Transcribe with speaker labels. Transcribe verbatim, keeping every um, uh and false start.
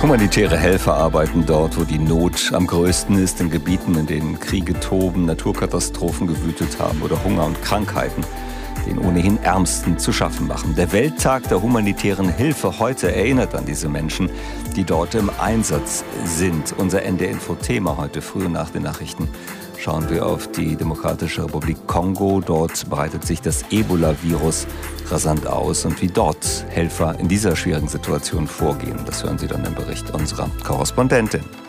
Speaker 1: Humanitäre Helfer arbeiten dort, wo die Not am größten ist, in Gebieten, in denen Kriege toben, Naturkatastrophen gewütet haben oder Hunger und Krankheiten den ohnehin Ärmsten zu schaffen machen. Der Welttag der humanitären Hilfe heute erinnert an diese Menschen, die dort im Einsatz sind. Unser N D R-Info-Thema heute früh nach den Nachrichten schauen wir auf die Demokratische Republik Kongo. Dort breitet sich das Ebola-Virus rasant aus und wie dort Helfer in dieser schwierigen Situation vorgehen. Das hören Sie dann im Bericht unserer Korrespondentin.